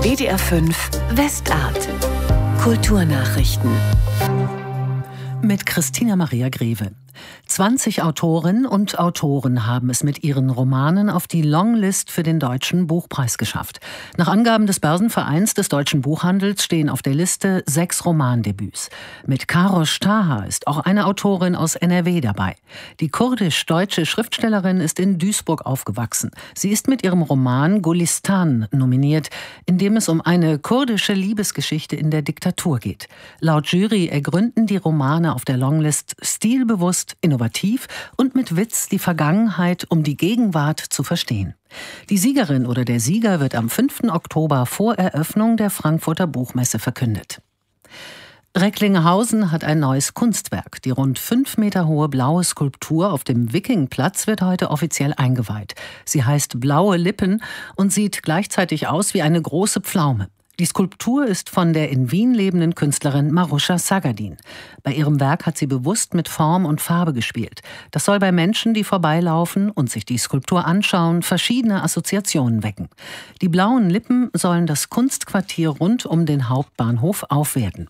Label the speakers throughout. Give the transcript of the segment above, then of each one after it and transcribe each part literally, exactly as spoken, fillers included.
Speaker 1: D D R fünf Westart. Kulturnachrichten.
Speaker 2: Mit Christina Maria Greve. zwanzig Autorinnen und Autoren haben es mit ihren Romanen auf die Longlist für den Deutschen Buchpreis geschafft. Nach Angaben des Börsenvereins des deutschen Buchhandels stehen auf der Liste sechs Romandebüts. Mit Karosh Taha ist auch eine Autorin aus N R W dabei. Die kurdisch-deutsche Schriftstellerin ist in Duisburg aufgewachsen. Sie ist mit ihrem Roman Gulistan nominiert, in dem es um eine kurdische Liebesgeschichte in der Diktatur geht. Laut Jury ergründen die Romane auf der Longlist stilbewusst, innovativ und mit Witz die Vergangenheit, um die Gegenwart zu verstehen. Die Siegerin oder der Sieger wird am fünften Oktober vor Eröffnung der Frankfurter Buchmesse verkündet. Recklinghausen hat ein neues Kunstwerk. Die rund fünf Meter hohe blaue Skulptur auf dem Wikingplatz wird heute offiziell eingeweiht. Sie heißt Blaue Lippen und sieht gleichzeitig aus wie eine große Pflaume. Die Skulptur ist von der in Wien lebenden Künstlerin Marusha Sagadin. Bei ihrem Werk hat sie bewusst mit Form und Farbe gespielt. Das soll bei Menschen, die vorbeilaufen und sich die Skulptur anschauen, verschiedene Assoziationen wecken. Die blauen Lippen sollen das Kunstquartier rund um den Hauptbahnhof aufwerten.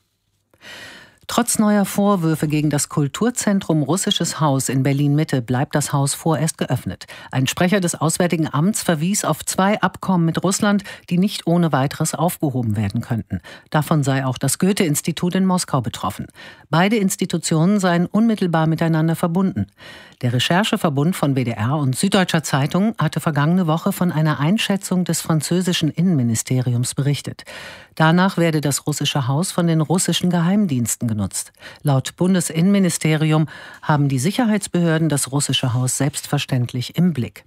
Speaker 2: Trotz neuer Vorwürfe gegen das Kulturzentrum Russisches Haus in Berlin-Mitte bleibt das Haus vorerst geöffnet. Ein Sprecher des Auswärtigen Amts verwies auf zwei Abkommen mit Russland, die nicht ohne weiteres aufgehoben werden könnten. Davon sei auch das Goethe-Institut in Moskau betroffen. Beide Institutionen seien unmittelbar miteinander verbunden. Der Rechercheverbund von W D R und Süddeutscher Zeitung hatte vergangene Woche von einer Einschätzung des französischen Innenministeriums berichtet. Danach werde das Russische Haus von den russischen Geheimdiensten genutzt. Laut Bundesinnenministerium haben die Sicherheitsbehörden das Russische Haus selbstverständlich im Blick.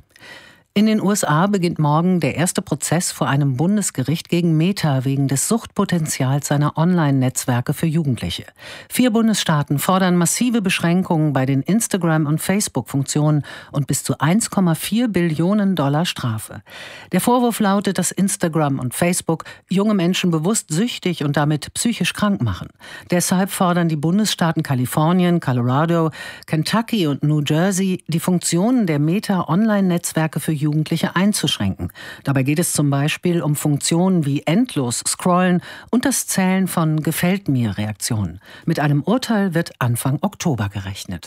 Speaker 2: In den U S A beginnt morgen der erste Prozess vor einem Bundesgericht gegen Meta wegen des Suchtpotenzials seiner Online-Netzwerke für Jugendliche. Vier Bundesstaaten fordern massive Beschränkungen bei den Instagram- und Facebook-Funktionen und bis zu eins Komma vier Billionen Dollar Strafe. Der Vorwurf lautet, dass Instagram und Facebook junge Menschen bewusst süchtig und damit psychisch krank machen. Deshalb fordern die Bundesstaaten Kalifornien, Colorado, Kentucky und New Jersey, die Funktionen der Meta-Online-Netzwerke für Jugendliche einzuschränken. Dabei geht es zum Beispiel um Funktionen wie endlos Scrollen und das Zählen von Gefällt-mir-Reaktionen. Mit einem Urteil wird Anfang Oktober gerechnet.